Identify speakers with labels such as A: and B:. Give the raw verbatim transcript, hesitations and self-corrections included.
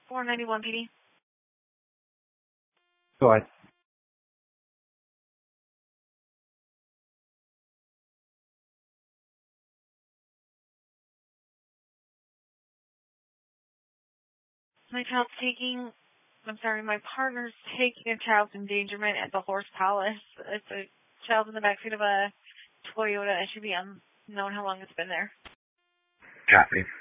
A: four ninety-one P D.
B: Go ahead.
A: My child's taking, I'm sorry, my partner's taking a child's endangerment at the Horse Palace. It's a child in the backseat of a Toyota S U V. Unknown how long it's been there.
B: Copy.